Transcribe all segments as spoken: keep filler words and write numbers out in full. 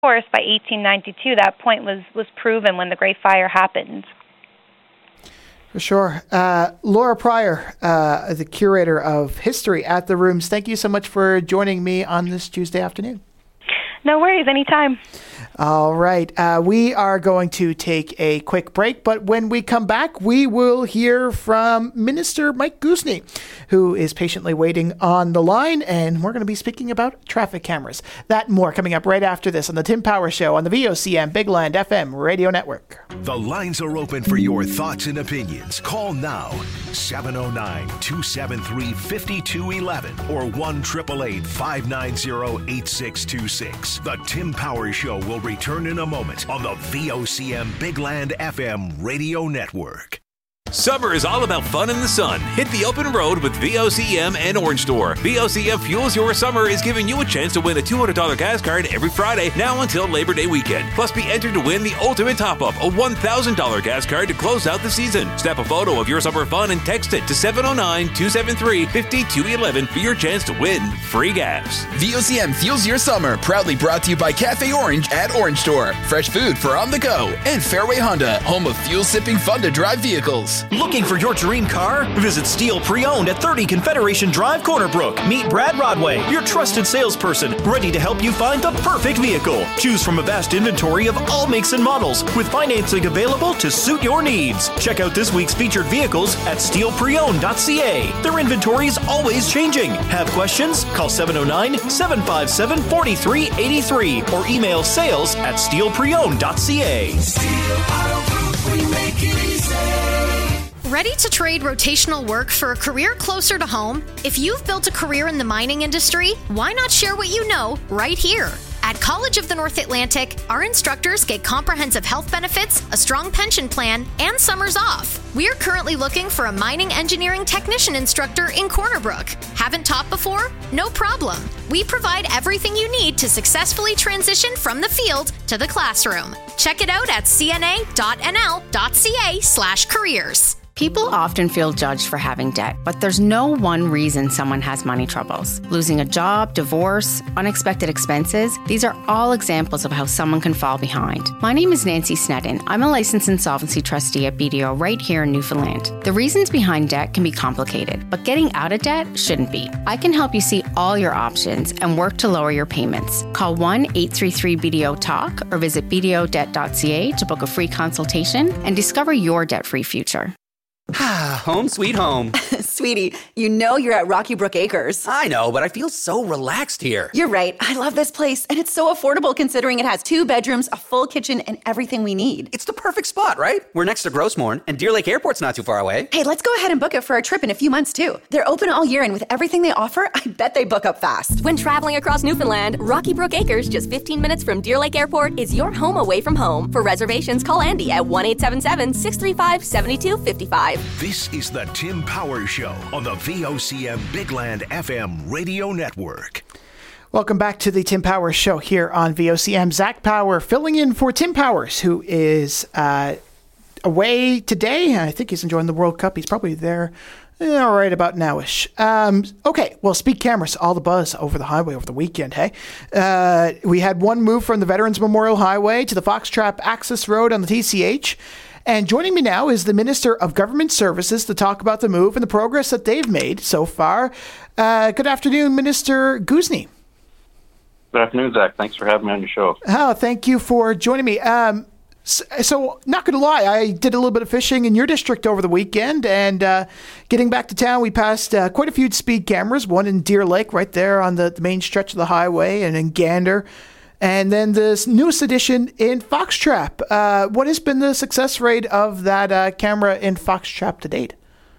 course, by eighteen ninety-two, that point was, was proven when the Great Fire happened. For sure. Uh, Laura Pryor, uh, the curator of history at the Rooms, thank you so much for joining me on this Tuesday afternoon. No worries, anytime. All right. Uh, we are going to take a quick break, but when we come back, we will hear from Minister Mike Goosney, who is patiently waiting on the line, and we're going to be speaking about traffic cameras. That and more coming up right after this on the Tim Power Show on the V O C M Big Land F M radio network. The lines are open for your thoughts and opinions. Call now, seven oh nine, two seven three, five two one one or one eight eight eight, five nine zero, eight six two six. The Tim Power Show will return in a moment on the V O C M Big Land F M radio network. Summer is all about fun in the sun. Hit the open road with V O C M and Orange Store. V O C M Fuels Your Summer is giving you a chance to win a two hundred dollars gas card every Friday, now until Labor Day weekend. Plus, be entered to win the ultimate top-up, a one thousand dollars gas card to close out the season. Snap a photo of your summer fun and text it to seven oh nine, two seven three, five two one one for your chance to win free gas. V O C M Fuels Your Summer, proudly brought to you by Cafe Orange at Orange Store. Fresh food for on the go. And Fairway Honda, home of fuel-sipping fun-to-drive vehicles. Looking for your dream car? Visit Steel Pre-Owned at thirty Confederation Drive, Corner Brook. Meet Brad Rodway, your trusted salesperson, ready to help you find the perfect vehicle. Choose from a vast inventory of all makes and models, with financing available to suit your needs. Check out this week's featured vehicles at steel pre owned dot c a. Their inventory is always changing. Have questions? Call seven oh nine, seven five seven, four three eight three or email sales at steel pre owned dot c a. Steel Auto Group, we make it easy. Ready to trade rotational work for a career closer to home? If you've built a career in the mining industry, why not share what you know right here? At College of the North Atlantic, our instructors get comprehensive health benefits, a strong pension plan, and summers off. We are currently looking for a mining engineering technician instructor in Corner Brook. Haven't taught before? No problem. We provide everything you need to successfully transition from the field to the classroom. Check it out at c n a dot n l dot c a slash careers. People often feel judged for having debt, but there's no one reason someone has money troubles. Losing a job, divorce, unexpected expenses, these are all examples of how someone can fall behind. My name is Nancy Snedden. I'm a licensed insolvency trustee at B D O right here in Newfoundland. The reasons behind debt can be complicated, but getting out of debt shouldn't be. I can help you see all your options and work to lower your payments. Call one eight three three B D O talk or visit b d o debt dot c a to book a free consultation and discover your debt-free future. Home sweet home. Sweetie, you know you're at Rocky Brook Acres. I know, but I feel so relaxed here. You're right. I love this place, and it's so affordable considering it has two bedrooms, a full kitchen, and everything we need. It's the perfect spot, right? We're next to Grossmorn, and Deer Lake Airport's not too far away. Hey, let's go ahead and book it for a trip in a few months, too. They're open all year, and with everything they offer, I bet they book up fast. When traveling across Newfoundland, Rocky Brook Acres, just fifteen minutes from Deer Lake Airport, is your home away from home. For reservations, call Andy at one eight seven seven, six three five, seven two five five. This is the Tim Power Show on the V O C M Big Land F M radio network. Welcome back to the Tim Powers Show here on V O C M. Zach Power filling in for Tim Powers, who is uh, away today. I think he's enjoying the World Cup. He's probably there eh, all right about nowish. Um, okay, well, speed cameras, all the buzz over the highway over the weekend, hey? Uh, we had one move from the Veterans Memorial Highway to the Foxtrap Access Road on the T C H. And joining me now is the Minister of Government Services to talk about the move and the progress that they've made so far. Uh, good afternoon, Minister Goosney. Good afternoon, Zach. Thanks for having me on your show. Oh, thank you for joining me. Um, so, so, not going to lie, I did a little bit of fishing in your district over the weekend, and uh, getting back to town, we passed uh, quite a few speed cameras, one in Deer Lake right there on the, the main stretch of the highway, and in Gander. And then this newest addition in Foxtrap. Uh, what has been the success rate of that uh, camera in Foxtrap to date?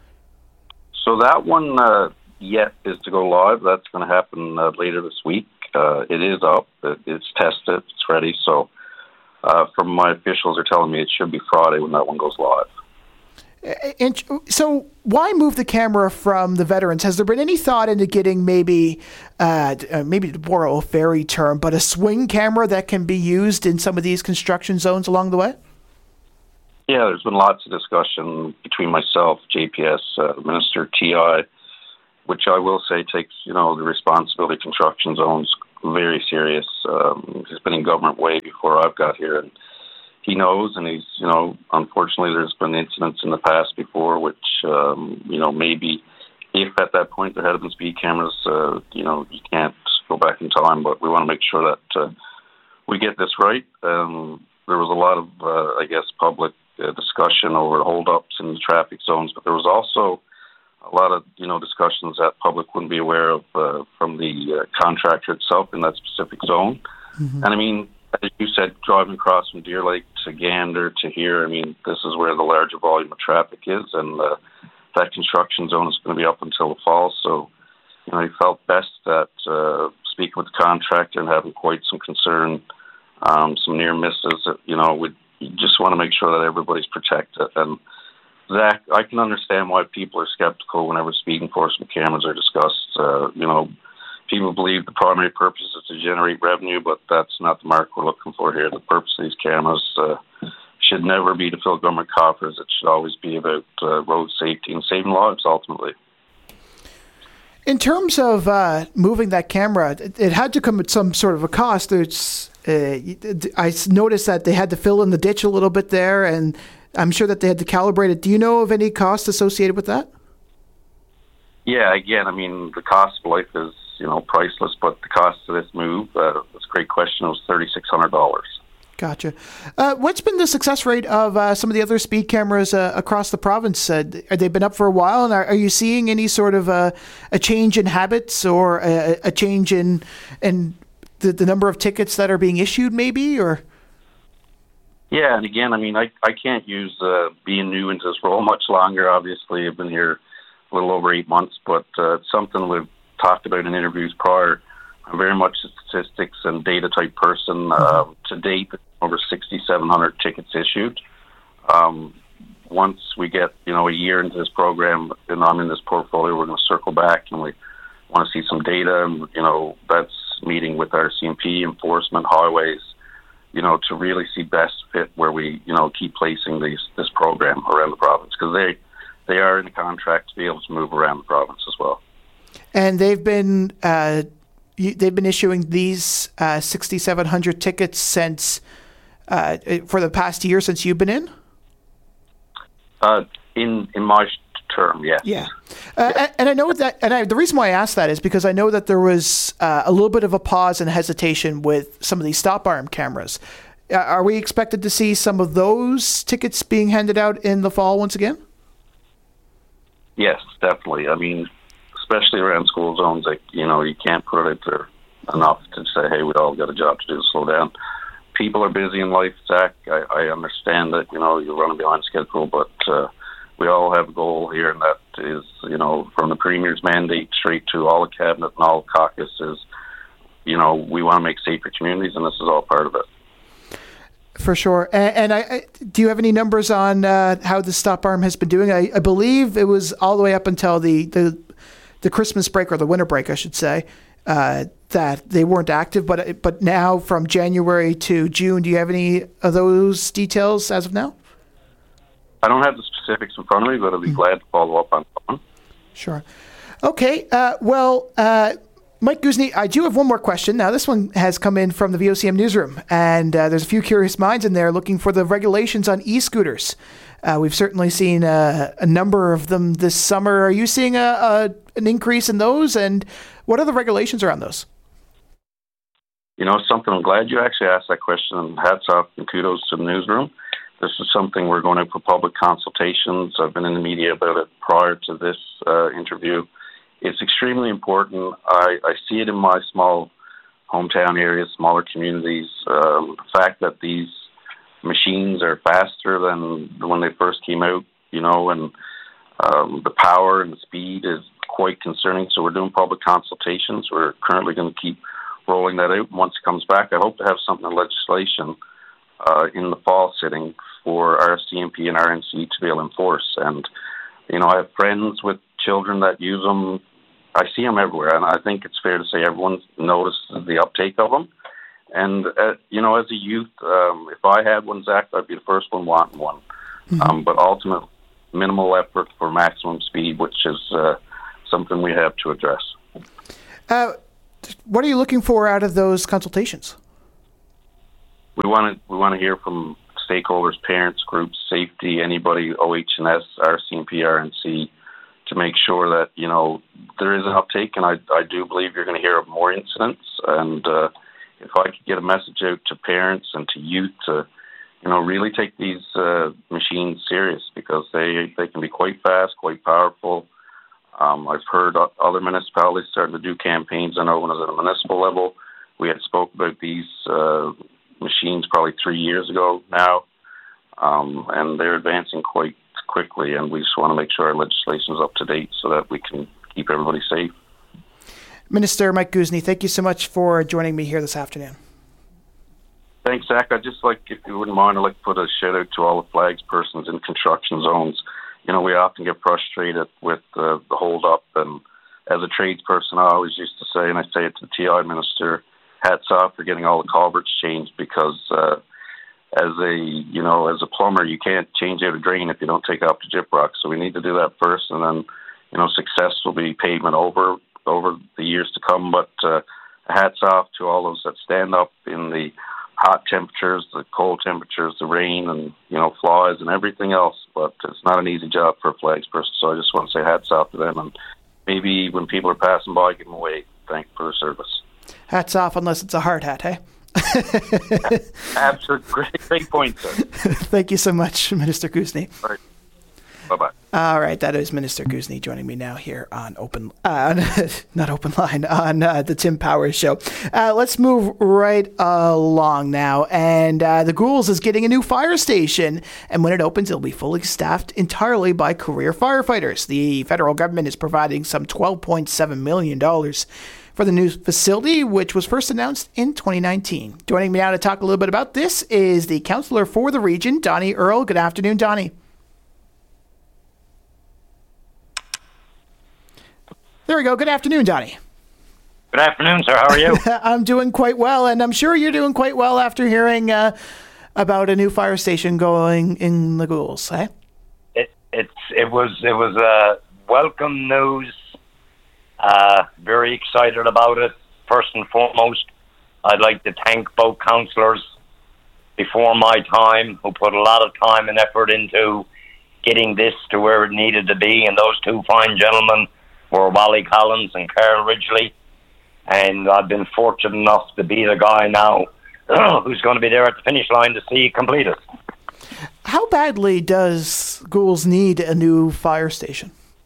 So that one uh, yet is to go live. That's going to happen uh, later this week. Uh, it is up. It, it's tested. It's ready. So uh, from my officials are telling me it should be Friday when that one goes live. And so why move the camera from the veterans? Has there been any thought into getting maybe, uh, maybe to borrow a fairy term, but a swing camera that can be used in some of these construction zones along the way? Yeah, there's been lots of discussion between myself, J P S, uh, Minister T I, which I will say takes, you know, the responsibility of construction zones very serious. Um, he's been in government way before I've got here, and he knows. And he's, you know, unfortunately, there's been incidents in the past before, which, um, you know, maybe if at that point there had been speed cameras, uh, you know, you can't go back in time. But we want to make sure that uh, we get this right. Um, there was a lot of, uh, I guess, public uh, discussion over hold-ups in the traffic zones, but there was also a lot of, you know, discussions that public wouldn't be aware of uh, from the uh, contractor itself in that specific zone. Mm-hmm. And I mean, as you said, driving across from Deer Lake to Gander to here, I mean, this is where the larger volume of traffic is, and uh, that construction zone is going to be up until the fall. So, you know, he felt best that uh, speaking with the contractor and having quite some concern, um, some near misses, that, you know, we just want to make sure that everybody's protected. And Zach, I can understand why people are skeptical whenever speed enforcement cameras are discussed. Uh, you know, people believe the primary purpose is to generate revenue, but that's not the mark we're looking for here. The purpose of these cameras uh, should never be to fill government coffers. It should always be about uh, road safety and saving lives, ultimately. In terms of uh, moving that camera, it, it had to come at some sort of a cost. There's, uh, I noticed that they had to fill in the ditch a little bit there, and I'm sure that they had to calibrate it. Do you know of any cost associated with that? Yeah, again, I mean, the cost of life is, you know, priceless, but the cost of this move, uh, that's a great question, it was three thousand six hundred dollars. Gotcha. Uh, what's been the success rate of uh, some of the other speed cameras uh, across the province? Uh, have they been up for a while, and are, are you seeing any sort of uh, a change in habits or a, a change in, in the, the number of tickets that are being issued maybe, or... Yeah, and again, I mean, I, I can't use uh, being new into this role much longer. Obviously, I've been here a little over eight months, but uh, it's something we've talked about in interviews prior. I'm very much a statistics and data type person. Mm-hmm. Uh, to date, over sixty-seven hundred tickets issued. Um, once we get, you know, a year into this program and I'm in this portfolio, we're going to circle back and we want to see some data. And, you know, that's meeting with our C M P, enforcement, highways, you know, to really see best fit where we, you know, keep placing these this program around the province, because they they are in the contract to be able to move around the province as well. And they've been uh, they've been issuing these uh, sixty-seven hundred tickets since uh, for the past year since you've been in. Uh, in in my term, yes. Yeah, uh, yeah. And, and I know that, and I, the reason why I asked that is because I know that there was uh, a little bit of a pause and hesitation with some of these stop arm cameras. Uh, are we expected to see some of those tickets being handed out in the fall once again? Yes, definitely. I mean, especially around school zones, like, you know, you can't put it out there enough to say, hey, we all got a job to do to slow down. People are busy in life, Zach. I, I understand that, you know, you're running behind schedule, but uh, we all have a goal here, and that is, you know, from the Premier's mandate straight to all the Cabinet and all the caucuses, you know, we want to make safer communities, and this is all part of it. For sure. And, and I, I, do you have any numbers on uh, how the stop arm has been doing? I, I believe it was all the way up until the, the, the Christmas break, or the winter break, I should say, uh, that they weren't active. But but now from January to June, do you have any of those details as of now? I don't have the specifics in front of me, but I'll be mm-hmm. glad to follow up on that one. Sure. Okay. Uh, well, uh, Mike Guzny, I do have one more question. Now, this one has come in from the V O C M newsroom, and uh, there's a few curious minds in there looking for the regulations on e-scooters. Uh, we've certainly seen uh, a number of them this summer. Are you seeing a, a an increase in those, and what are the regulations around those? You know, something, I'm glad you actually asked that question, and hats off and kudos to the newsroom. This is something we're going out for public consultations. I've been in the media about it prior to this uh, interview. It's extremely important. I, I see it in my small hometown areas, smaller communities. Um, the fact that these machines are faster than when they first came out, you know, and um, the power and the speed is quite concerning. So we're doing public consultations. We're currently going to keep rolling that out. Once it comes back, I hope to have something in legislation uh, in the fall sitting for our C M P and R N C to be able to enforce. And, you know, I have friends with children that use them. I see them everywhere, and I think it's fair to say everyone notices the uptake of them. And, uh, you know, as a youth, um, if I had one, Zach, I'd be the first one wanting one. Mm-hmm. Um, but ultimately, minimal effort for maximum speed, which is uh, something we have to address. Uh, what are you looking for out of those consultations? We want to we want to hear from stakeholders, parents, groups, safety, anybody, O H and S, R C M P, R N C, to make sure that, you know, there is an uptake, and I, I do believe you're going to hear of more incidents. And uh, if I could get a message out to parents and to youth to, you know, really take these uh, machines serious, because they, they can be quite fast, quite powerful. Um, I've heard other municipalities starting to do campaigns. I know when I was at a municipal level, we had spoke about these uh, machines probably three years ago now, um, and they're advancing quite quickly, and we just want to make sure our legislation is up to date so that we can keep everybody safe. Minister Mike Guzny, thank you so much for joining me here this afternoon. Thanks, Zach. I'd just like, if you wouldn't mind, I'd like to put a shout out to all the flags persons in construction zones. You know, we often get frustrated with uh, the hold up, and as a tradesperson, I always used to say, and I say it to the T I minister, hats off for getting all the culverts changed, because uh, as a, you know, as a plumber, you can't change out a drain if you don't take off the gyprock. So we need to do that first, and then, you know, success will be pavement over over the years to come. But uh, hats off to all those that stand up in the hot temperatures, the cold temperatures, the rain, and, you know, flies and everything else. But it's not an easy job for a flags person. So I just want to say hats off to them, and maybe when people are passing by, give them away. Thank you for the service. Hats off, unless it's a hard hat, hey? Absolutely. Great, great point, sir. Thank you so much, Minister Guzny. All right. Bye-bye. All right, that is Minister Guzny joining me now here on Open, uh, not Open Line, on uh, the Tim Powers Show. Uh, let's move right along now. And uh, the Goulds is getting a new fire station. And when it opens, it'll be fully staffed entirely by career firefighters. The federal government is providing some twelve point seven million dollars for the new facility, which was first announced in twenty nineteen. Joining me now to talk a little bit about this is the councillor for the region, Donnie Earle. Good afternoon, Donnie. There we go. Good afternoon, Donnie. Good afternoon, sir. How are you? I'm doing quite well, and I'm sure you're doing quite well after hearing uh, about a new fire station going in the Goulds, eh? It it's it was it was uh, welcome news. Uh, very excited about it. First and foremost, I'd like to thank both councillors before my time who put a lot of time and effort into getting this to where it needed to be, and those two fine gentlemen were Wally Collins and Carl Ridgely, and I've been fortunate enough to be the guy now who's going to be there at the finish line to see it completed. How badly does Goulds need a new fire station?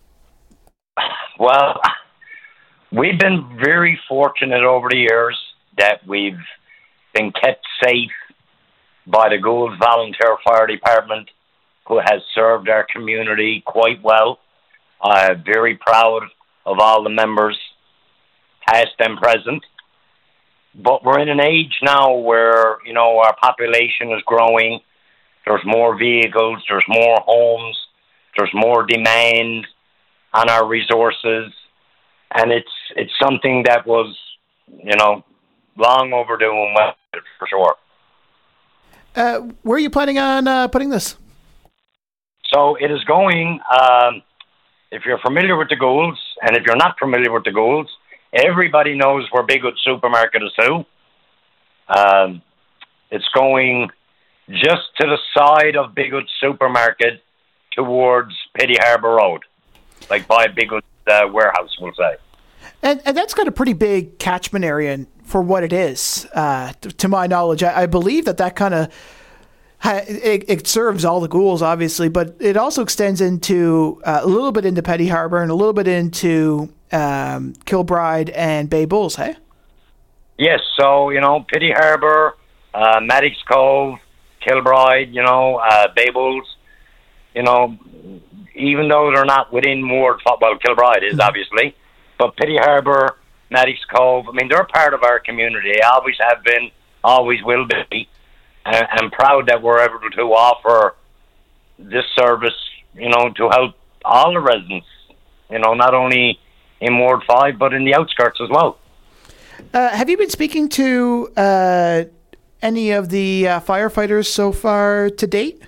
Well, we've been very fortunate over the years that we've been kept safe by the Goulds Volunteer Fire Department, who has served our community quite well. I'm very proud of all the members, past and present. But we're in an age now where, you know, our population is growing. There's more vehicles, there's more homes, there's more demand on our resources. And it's it's something that was, you know, long overdue and well, for sure. Uh, where are you planning on uh, putting this? So it is going... Um, If you're familiar with the Goulds, and if you're not familiar with the Goulds, everybody knows where Big Hood Supermarket is too. Um, it's going just to the side of Big Hood Supermarket towards Petty Harbour Road, like by Big Hood uh, warehouse, we'll say. And, and that's got a pretty big catchment area for what it is. Uh, to, to my knowledge, I, I believe that that kind of It, it serves all the Goulds, obviously, but it also extends into uh, a little bit into Petty Harbour and a little bit into um, Kilbride and Bay Bulls, hey? Yes, so, you know, Petty Harbour, uh, Maddox Cove, Kilbride, you know, uh, Bay Bulls, you know, even though they're not within Ward, well, Kilbride is, mm-hmm. obviously, but Petty Harbour, Maddox Cove, I mean, they're part of our community. They always have been, always will be. I'm proud that we're able to offer this service, you know, to help all the residents, you know, not only in Ward five, but in the outskirts as well. Uh, have you been speaking to uh, any of the uh, firefighters so far to date?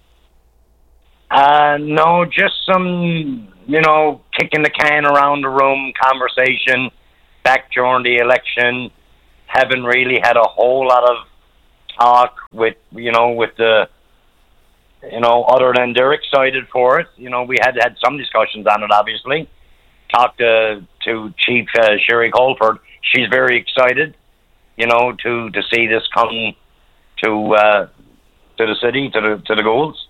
Uh, no, just some, you know, kicking the can around the room conversation, back during the election, haven't really had a whole lot of talk with, you know, with the, you know, other than they're excited for it. You know, we had had some discussions on it, obviously. Talked to, to Chief uh, Sherry Colford. She's very excited, you know, to, to see this come to uh, to the city, to the to the Goulds.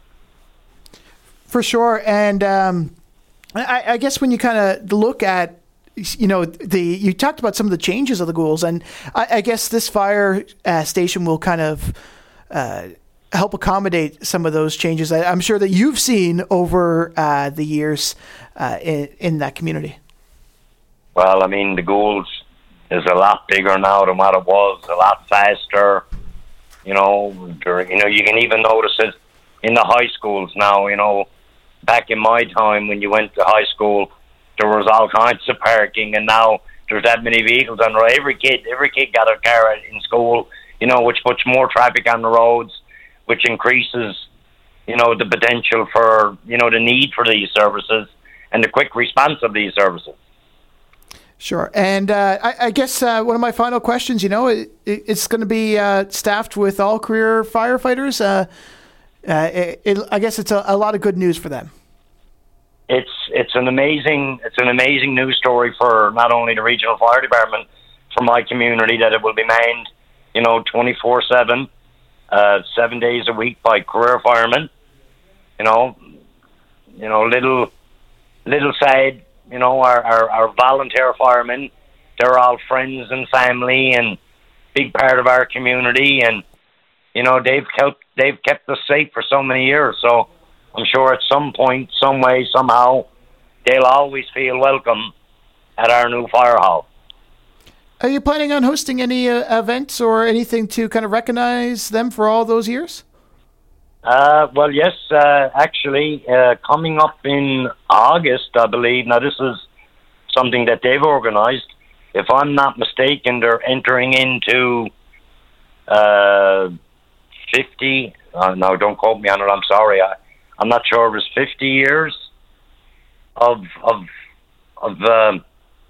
For sure. And um, I, I guess when you kind of look at, you know, the you talked about some of the changes of the Goulds, and I, I guess this fire uh, station will kind of uh, help accommodate some of those changes I, I'm sure that you've seen over uh, the years uh, in, in that community. Well, I mean, the Goulds is a lot bigger now than what it was, a lot faster. You know, there, you know, you can even notice it in the high schools now. You know, back in my time when you went to high school, there was all kinds of parking, and now there's that many vehicles on the road. Every kid, every kid got a car in school, you know, which puts more traffic on the roads, which increases, you know, the potential for, you know, the need for these services and the quick response of these services. Sure. And uh, I, I guess uh, one of my final questions, you know, it, it, it's going to be uh, staffed with all career firefighters. Uh, uh, it, it, I guess it's a, a lot of good news for them. It's it's an amazing it's an amazing news story for not only the regional fire department, for my community, that it will be manned, you know, twenty-four seven, uh, seven days a week by career firemen. You know, you know, little little side, you know, our, our, our volunteer firemen, they're all friends and family and big part of our community, and you know, they've kept they've kept us safe for so many years. So I'm sure at some point, some way, somehow, they'll always feel welcome at our new fire hall. Are you planning on hosting any uh, events or anything to kind of recognize them for all those years? Uh, well, yes, uh, actually, uh, coming up in August, I believe. Now, this is something that they've organized. If I'm not mistaken, they're entering into uh, fifty. Uh, no, don't quote me on it. I'm sorry. I, I'm not sure. It was fifty years of of of. Um,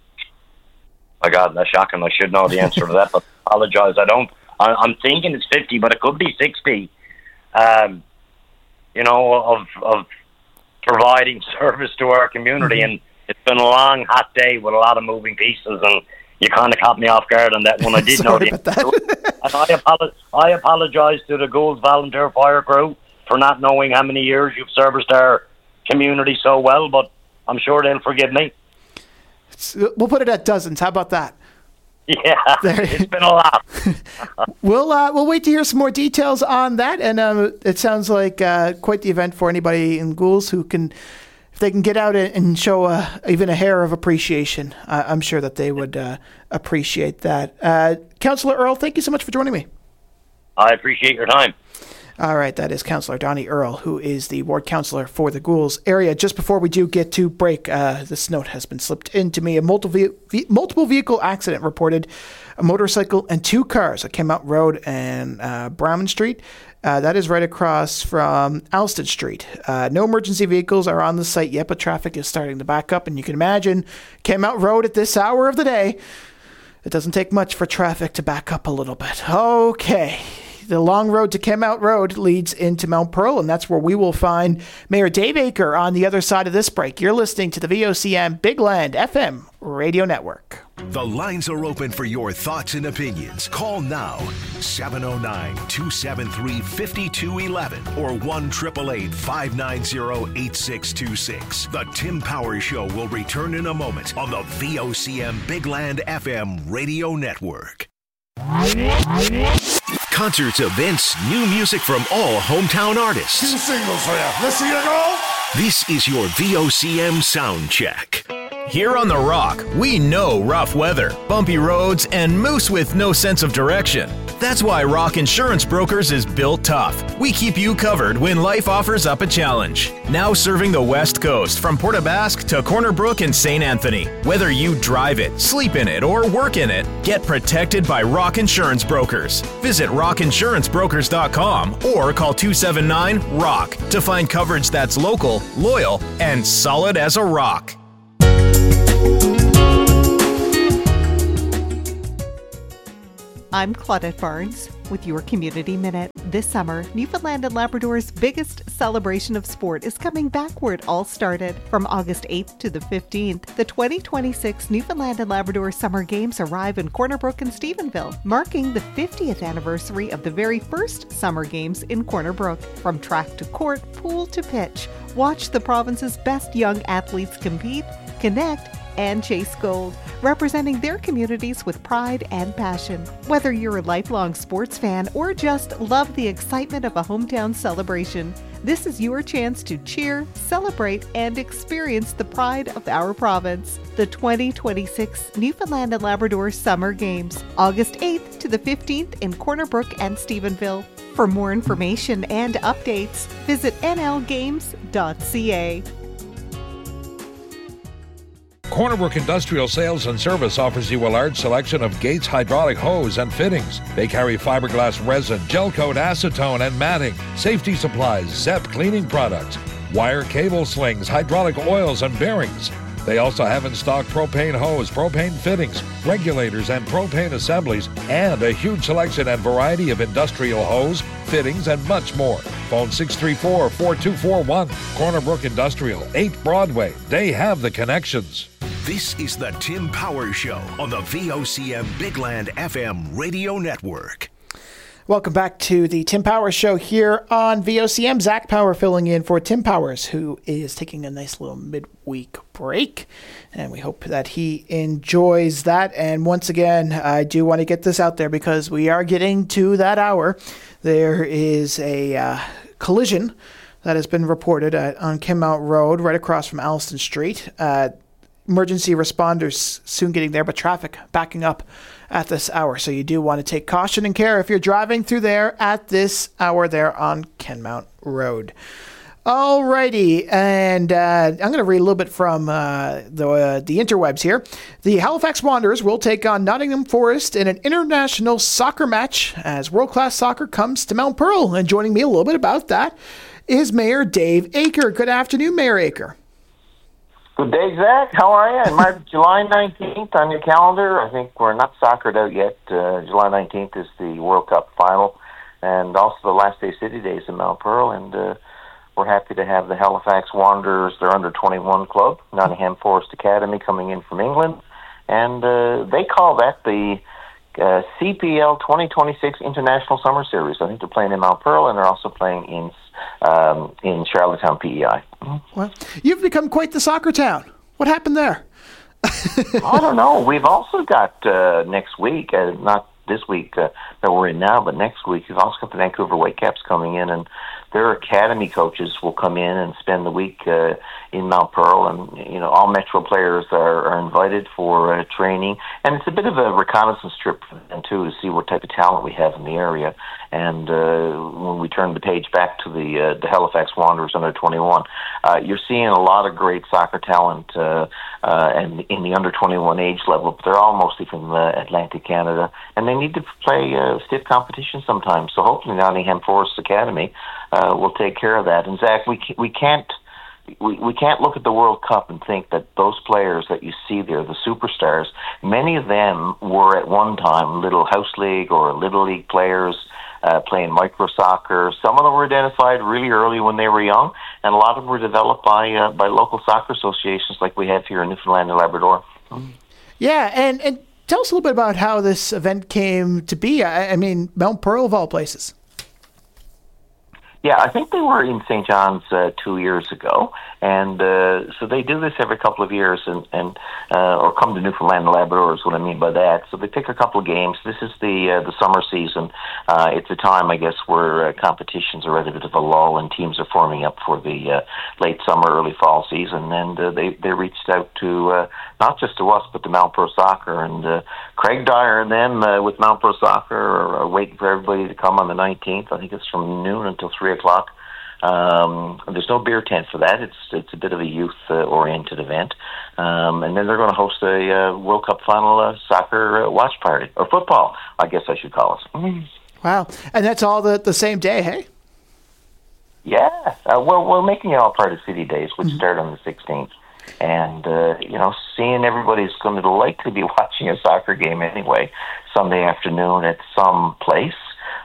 my God, that's shocking. I should know the answer to that, but I apologize. I don't. I, I'm thinking it's fifty, but it could be sixty. Um, you know, of of providing service to our community, mm-hmm. and it's been a long, hot day with a lot of moving pieces, and you kind of caught me off guard on that when I did know the answer. And I apologize. I apologize to the Goulds Volunteer Fire Crew for not knowing how many years you've serviced our community so well, but I'm sure they'll forgive me. We'll put it at dozens. How about that? Yeah, it's been a lot. we'll uh, we'll wait to hear some more details on that, and um, it sounds like uh, quite the event for anybody in Goulds who can, if they can get out and show uh, even a hair of appreciation. Uh, I'm sure that they would uh, appreciate that. Uh, Councillor Earl, thank you so much for joining me. I appreciate your time. All right, that is Councillor Donnie Earl, who is the ward councillor for the Goulds area. Just before we do get to break, uh, this note has been slipped into me. A multiple, ve- multiple vehicle accident reported, a motorcycle and two cars at Kenmount Road and uh, Browman Street. Uh, that is right across from Alston Street. Uh, no emergency vehicles are on the site yet, but traffic is starting to back up. And you can imagine Kenmount Road at this hour of the day, it doesn't take much for traffic to back up a little bit. Okay. The long road to Kenmount Road leads into Mount Pearl, and that's where we will find Mayor Dave Aker on the other side of this break. You're listening to the V O C M Big Land F M Radio Network. The lines are open for your thoughts and opinions. Call now, seven oh nine, two seven three, five two one one or one eight eight eight, five nine zero, eight six two six. The Tim Power Show will return in a moment on the V O C M Big Land F M Radio Network. Concerts, events, new music from all hometown artists. Two singles for you. Let's see you go. This is your V O C M Sound Check. Here on The Rock, we know rough weather, bumpy roads, and moose with no sense of direction. That's why Rock Insurance Brokers is built tough. We keep you covered when life offers up a challenge. Now serving the West Coast from Port aux Basques to Corner Brook and Saint Anthony. Whether you drive it, sleep in it, or work in it, get protected by Rock Insurance Brokers. Visit rock insurance brokers dot com or call two seven nine, R O C K to find coverage that's local, loyal, and solid as a rock. I'm Claudette Barnes with your Community Minute. This summer, Newfoundland and Labrador's biggest celebration of sport is coming back where it all started. From August eighth to the fifteenth, the twenty twenty-six Newfoundland and Labrador Summer Games arrive in Corner Brook and Stephenville, marking the fiftieth anniversary of the very first Summer Games in Corner Brook. From track to court, pool to pitch, watch the province's best young athletes compete, connect, and chase gold, representing their communities with pride and passion. Whether you're a lifelong sports fan or just love the excitement of a hometown celebration, this is your chance to cheer, celebrate, and experience the pride of our province. The twenty twenty-six Newfoundland and Labrador Summer Games, August eighth to the fifteenth in Corner Brook and Stephenville. For more information and updates, visit n l games dot c a. Corner Brook Industrial Sales and Service offers you a large selection of Gates hydraulic hose and fittings. They carry fiberglass resin, gel coat, acetone, and matting, safety supplies, Zep cleaning products, wire cable slings, hydraulic oils, and bearings. They also have in stock propane hose, propane fittings, regulators, and propane assemblies, and a huge selection and variety of industrial hose, fittings, and much more. Phone six three four, four two four one. Corner Brook Industrial, eight Broadway. They have the connections. This is the Tim Powers Show on the V O C M Big Land F M radio network. Welcome back to the Tim Powers Show here on V O C M. Zach Power filling in for Tim Powers, who is taking a nice little midweek break. And we hope that he enjoys that. And once again, I do want to get this out there because we are getting to that hour. There is a uh, collision that has been reported at, on Kenmount Road, right across from Alliston Street. Uh, emergency responders soon getting there, but traffic backing up at this hour. So you do want to take caution and care if you're driving through there at this hour there on Kenmount Road. Alrighty, and uh, I'm going to read a little bit from uh, the uh, the interwebs here. The Halifax Wanderers will take on Nottingham Forest in an international soccer match as world-class soccer comes to Mount Pearl. And joining me a little bit about that is Mayor Dave Aker. Good afternoon, Mayor Aker. Good day, Zach. How are you? And March, July nineteenth on your calendar. I think we're not soccered out yet. Uh, July nineteenth is the World Cup final, and also the last day City Days in Mount Pearl. And uh, we're happy to have the Halifax Wanderers, their under twenty-one club, Nottingham Forest Academy, coming in from England. And uh, they call that the uh, C P L twenty twenty-six International Summer Series. I think they're playing in Mount Pearl, and they're also playing in um, in Charlottetown, P E I. Well, you've become quite the soccer town. What happened there? I don't know. We've also got uh, next week, uh, not this week uh, that we're in now, but next week, we've also got the Vancouver Whitecaps coming in, and their academy coaches will come in and spend the week uh, in Mount Pearl, and you know all Metro players are, are invited for uh, training, and it's a bit of a reconnaissance trip for them too to see what type of talent we have in the area. And uh, when we turn the page back to the uh, the Halifax Wanderers under twenty-one, uh, you're seeing a lot of great soccer talent, uh, uh, and in the under twenty-one age level. But they're all mostly from uh, Atlantic Canada, and they need to play uh, stiff competition sometimes. So hopefully, Nottingham Forest Academy uh, will take care of that. And Zach, we we can't. We, we can't look at the World Cup and think that those players that you see there, the superstars, many of them were at one time Little House League or Little League players uh, playing micro soccer. Some of them were identified really early when they were young, and a lot of them were developed by uh, by local soccer associations like we have here in Newfoundland and Labrador. Yeah, and, and tell us a little bit about how this event came to be. I, I mean, Mount Pearl of all places. Yeah, I think they were in Saint John's uh, two years ago, and uh, so they do this every couple of years, and, and uh, or come to Newfoundland and Labrador is what I mean by that. So they pick a couple of games. This is the uh, the summer season. Uh, it's a time, I guess, where uh, competitions are at a bit of a lull, and teams are forming up for the uh, late summer, early fall season. And uh, they they reached out to uh, not just to us, but to Mount Pearl Soccer, and uh, Craig Dyer and them uh, with Mount Pearl Soccer are, are waiting for everybody to come on the nineteenth. I think it's from noon until three o'clock. Um, there's no beer tent for that. It's it's a bit of a youth-oriented uh, event. Um, and then they're going to host a uh, World Cup final uh, soccer uh, watch party, or football, I guess I should call it. Wow. And that's all the, the same day, hey? Yeah. Uh, well, we're making it all part of City Days, which mm-hmm. start on the sixteenth. And, uh, you know, seeing everybody's going to likely be watching a soccer game anyway, Sunday afternoon at some place.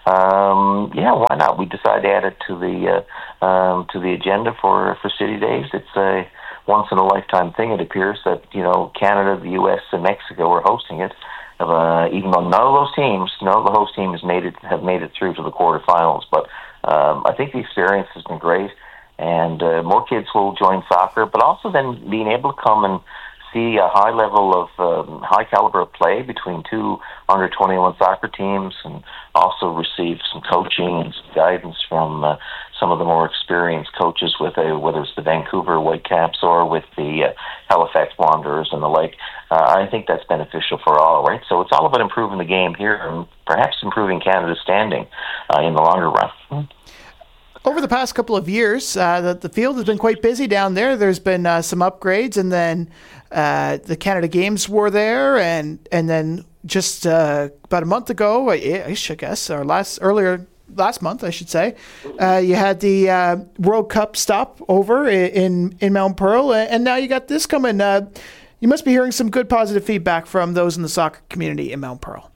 Um, yeah, why not? We decided to add it to the uh, um, to the agenda for, for City Days. It's a once-in-a-lifetime thing, it appears, that, you know, Canada, the U S, and Mexico are hosting it. Uh, even though none of those teams, none of the host teams made it, have made it through to the quarterfinals. But um, I think the experience has been great, and uh, more kids will join soccer, but also then being able to come and see a high level of um, high caliber of play between two under twenty-one soccer teams, and also receive some coaching and some guidance from uh, some of the more experienced coaches, with a, whether it's the Vancouver Whitecaps or with the uh, Halifax Wanderers and the like. Uh, I think that's beneficial for all, right? So it's all about improving the game here and perhaps improving Canada's standing uh, in the longer run. Over the past couple of years, uh, the, the field has been quite busy down there. There's been uh, some upgrades, and then uh, the Canada Games were there, and and then just uh, about a month ago, ish, I guess, or last earlier last month, I should say, uh, you had the uh, World Cup stop over in in Mount Pearl, and now you got this coming. Uh, you must be hearing some good positive feedback from those in the soccer community in Mount Pearl.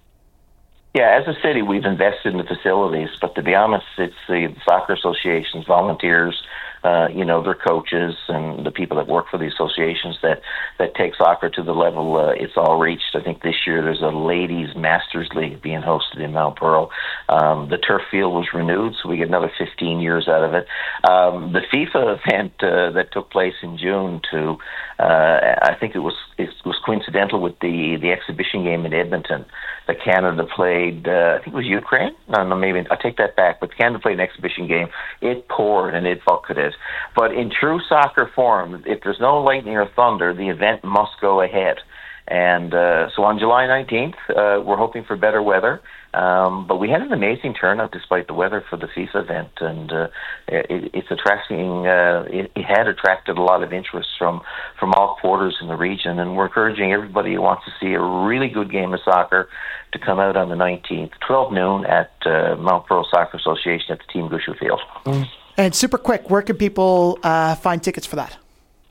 Yeah, as a city, we've invested in the facilities, but to be honest, it's the soccer associations, volunteers, uh, you know, their coaches and the people that work for the associations that, that take soccer to the level uh, it's all reached. I think this year there's a ladies' Masters League being hosted in Mount Pearl. Um, the turf field was renewed, so we get another fifteen years out of it. Um, the FIFA event uh, that took place in June, to uh, I think it was it was coincidental with the, the exhibition game in Edmonton that Canada played. Uh, I think it was Ukraine. No, no, maybe I take that back. But Canada played an exhibition game. It poured and it bucketed. But in true soccer form, if there's no lightning or thunder, the event must go ahead. And uh, so on July nineteenth, uh, we're hoping for better weather. Um, but we had an amazing turnout despite the weather for the FIFA event, and uh, it, it's attracting. Uh, it, it had attracted a lot of interest from from all quarters in the region, and we're encouraging everybody who wants to see a really good game of soccer to come out on the nineteenth, twelve noon at uh, Mount Pearl Soccer Association at the Team Gushu Field. And super quick, where can people uh, find tickets for that?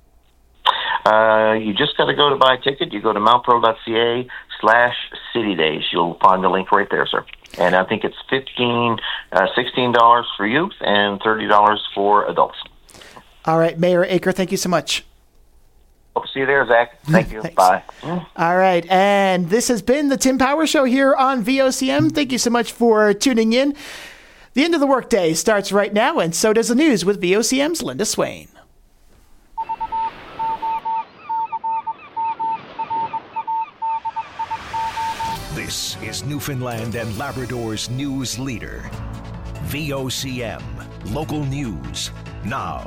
Uh, you just got to go to buy a ticket. You go to mountpearl.ca slash city days. You'll find the link right there, sir. And I think it's fifteen, uh, sixteen dollars for youth and thirty dollars for adults. All right, Mayor Aker, thank you so much. Hope to see you there, Zach. Thank you. Bye. All right, and this has been the Tim Power Show here on V O C M. Thank you so much for tuning in. The end of the workday starts right now, and so does the news with V O C M's Linda Swain. This is Newfoundland and Labrador's news leader. V O C M, local news, now.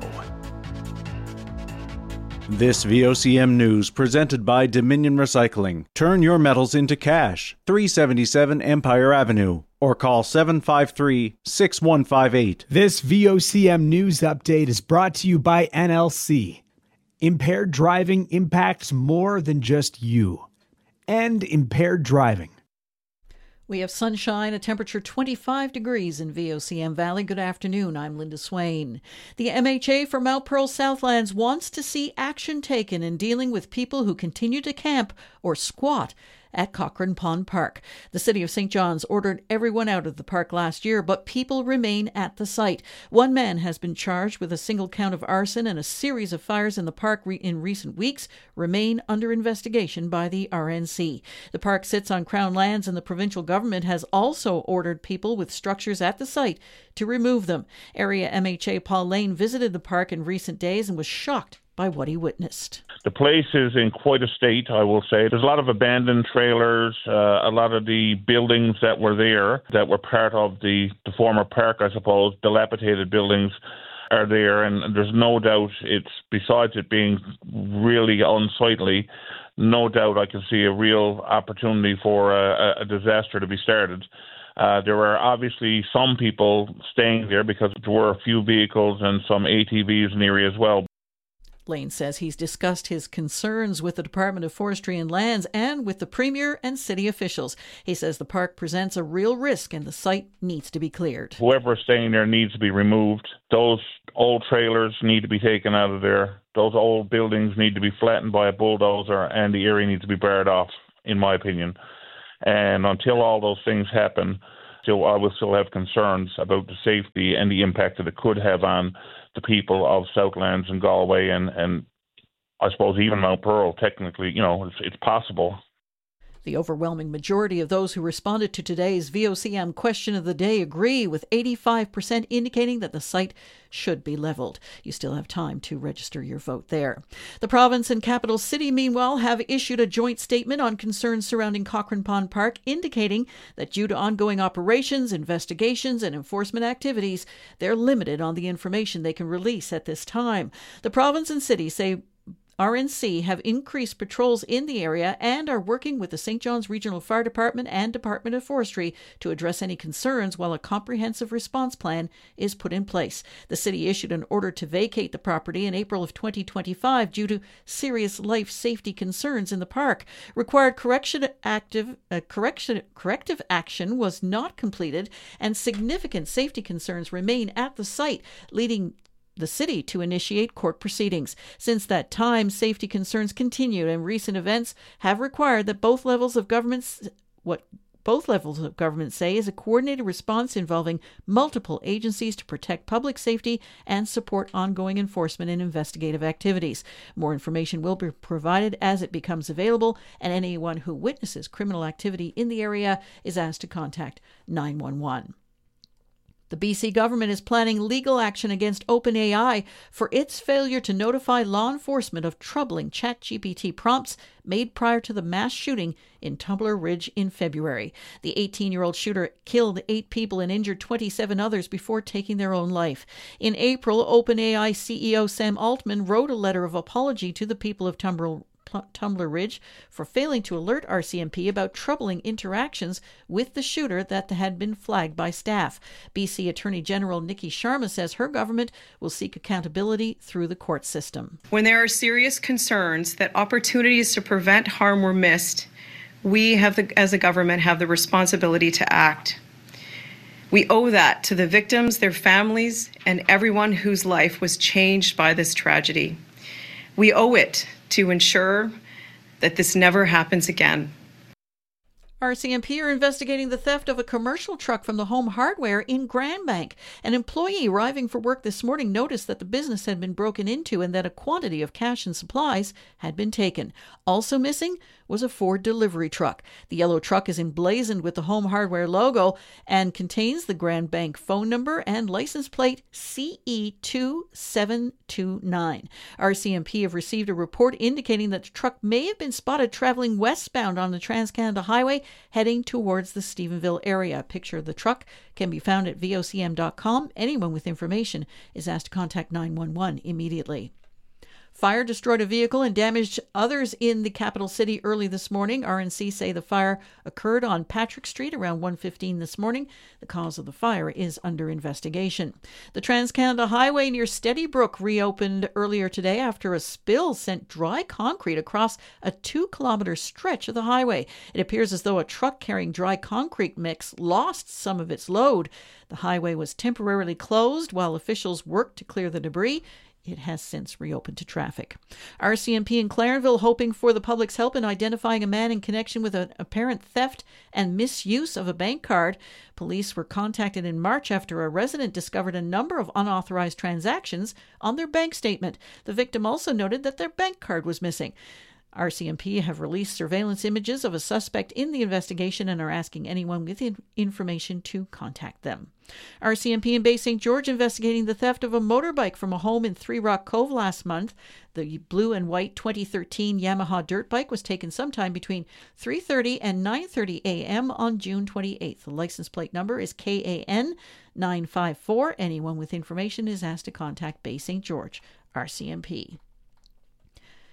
This V O C M news presented by Dominion Recycling. Turn your metals into cash. three seventy-seven Empire Avenue. Or call seven five three, six one five eight. This V O C M news update is brought to you by N L C. Impaired driving impacts more than just you. End impaired driving. We have sunshine, a temperature twenty-five degrees in V O C M Valley. Good afternoon. I'm Linda Swain. The M H A for Mount Pearl Southlands wants to see action taken in dealing with people who continue to camp or squat at Cochrane Pond Park. The City of Saint John's ordered everyone out of the park last year, but people remain at the site. One man has been charged with a single count of arson, and a series of fires in the park re- in recent weeks remain under investigation by the R N C. The park sits on Crown lands, and the provincial government has also ordered people with structures at the site to remove them. Area M H A Paul Lane visited the park in recent days and was shocked by what he witnessed. The place is in quite a state, I will say. There's a lot of abandoned trailers, uh, a lot of the buildings that were there, that were part of the, the former park, I suppose, dilapidated buildings are there, and there's no doubt it's, besides it being really unsightly, no doubt I can see a real opportunity for a, a disaster to be started. Uh, there were obviously some people staying there because there were a few vehicles and some A T Vs in the area as well. Lane says he's discussed his concerns with the Department of Forestry and Lands and with the Premier and city officials. He says the park presents a real risk and the site needs to be cleared. Whoever is staying there needs to be removed. Those old trailers need to be taken out of there. Those old buildings need to be flattened by a bulldozer, and the area needs to be barred off, in my opinion. And until all those things happen, still, I will still have concerns about the safety and the impact that it could have on the people of Southlands and Galway and, and I suppose even Mount Pearl. Technically, you know, it's, it's possible. The overwhelming majority of those who responded to today's V O C M question of the day agree, with eighty-five percent indicating that the site should be leveled. You still have time to register your vote there. The province and capital city, meanwhile, have issued a joint statement on concerns surrounding Cochrane Pond Park, indicating that due to ongoing operations, investigations, and enforcement activities, they're limited on the information they can release at this time. The province and city say R N C have increased patrols in the area and are working with the Saint John's Regional Fire Department and Department of Forestry to address any concerns while a comprehensive response plan is put in place. The city issued an order to vacate the property in April of twenty twenty-five due to serious life safety concerns in the park. Required correction active, uh, correction, corrective action was not completed, and significant safety concerns remain at the site, leading the city to initiate court proceedings. Since that time, safety concerns continued, and recent events have required that both levels of government, what both levels of government say is a coordinated response involving multiple agencies to protect public safety and support ongoing enforcement and investigative activities. More information will be provided as it becomes available, and anyone who witnesses criminal activity in the area is asked to contact nine one one. The B C government is planning legal action against OpenAI for its failure to notify law enforcement of troubling ChatGPT prompts made prior to the mass shooting in Tumbler Ridge in February. The eighteen-year-old shooter killed eight people and injured twenty-seven others before taking their own life. In April, OpenAI C E O Sam Altman wrote a letter of apology to the people of Tumbler Tumbler Ridge for failing to alert R C M P about troubling interactions with the shooter that had been flagged by staff. B C Attorney General Nikki Sharma says her government will seek accountability through the court system. When there are serious concerns that opportunities to prevent harm were missed, we have the, as a government have the responsibility to act. We owe that to the victims, their families, and everyone whose life was changed by this tragedy. We owe it to ensure that this never happens again. R C M P are investigating the theft of a commercial truck from the Home Hardware in Grand Bank. An employee arriving for work this morning noticed that the business had been broken into and that a quantity of cash and supplies had been taken. Also missing was a Ford delivery truck. The yellow truck is emblazoned with the Home Hardware logo and contains the Grand Bank phone number and license plate C E two seven two nine. R C M P have received a report indicating that the truck may have been spotted traveling westbound on the Trans-Canada Highway heading towards the Stephenville area. A picture of the truck can be found at V O C M dot com. Anyone with information is asked to contact nine one one immediately. Fire destroyed a vehicle and damaged others in the capital city early this morning. R N C say the fire occurred on Patrick Street around one fifteen this morning. The cause of the fire is under investigation. The Trans-Canada Highway near Steadybrook reopened earlier today after a spill sent dry concrete across a two-kilometer stretch of the highway. It appears as though a truck carrying dry concrete mix lost some of its load. The highway was temporarily closed while officials worked to clear the debris. It has since reopened to traffic. R C M P in Clarenville hoping for the public's help in identifying a man in connection with an apparent theft and misuse of a bank card. Police were contacted in March after a resident discovered a number of unauthorized transactions on their bank statement. The victim also noted that their bank card was missing. R C M P have released surveillance images of a suspect in the investigation and are asking anyone with in- information to contact them. R C M P in Bay Saint George investigating the theft of a motorbike from a home in Three Rock Cove last month. The blue and white twenty thirteen Yamaha dirt bike was taken sometime between three thirty and nine thirty a.m. on June twenty-eighth. The license plate number is K A N nine five four. Anyone with information is asked to contact Bay Saint George R C M P.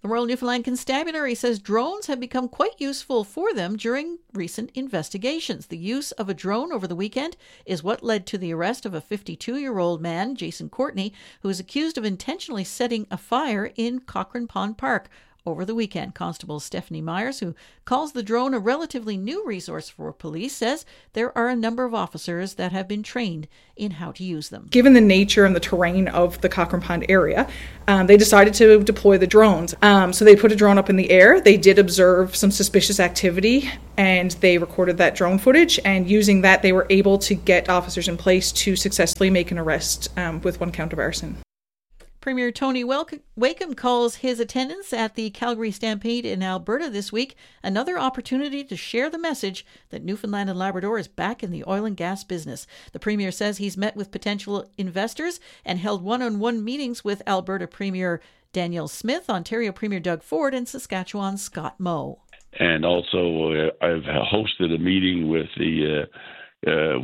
The Royal Newfoundland Constabulary says drones have become quite useful for them during recent investigations. The use of a drone over the weekend is what led to the arrest of a fifty-two-year-old man, Jason Courtney, who is accused of intentionally setting a fire in Cochrane Pond Park over the weekend. Constable Stephanie Myers, who calls the drone a relatively new resource for police, says there are a number of officers that have been trained in how to use them. Given the nature and the terrain of the Cochrane Pond area, um, they decided to deploy the drones. Um, so they put a drone up in the air. They did observe some suspicious activity, and they recorded that drone footage. And using that, they were able to get officers in place to successfully make an arrest um, with one count of arson. Premier Tony Wakeham calls his attendance at the Calgary Stampede in Alberta this week another opportunity to share the message that Newfoundland and Labrador is back in the oil and gas business. The Premier says he's met with potential investors and held one-on-one meetings with Alberta Premier Danielle Smith, Ontario Premier Doug Ford, and Saskatchewan's Scott Moe. And also uh, I've hosted a meeting with the uh, uh,